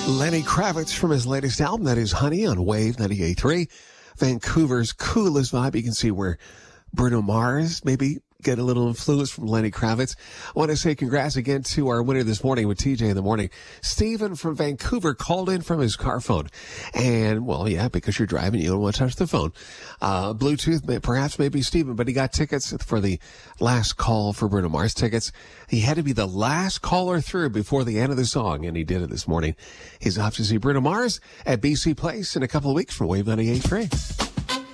Lenny Kravitz from his latest album, that is Honey, on Wave 98.3. Vancouver's coolest vibe. You can see where Bruno Mars maybe get a little influence from Lenny Kravitz. I want to say congrats again to our winner this morning with TJ in the morning. Stephen from Vancouver called in from his car phone. And, well, yeah, because you're driving, you don't want to touch the phone. Bluetooth, perhaps maybe Stephen, but he got tickets for the last call for Bruno Mars tickets. He had to be the last caller through before the end of the song, and he did it this morning. He's off to see Bruno Mars at BC Place in a couple of weeks from Wave 98.3.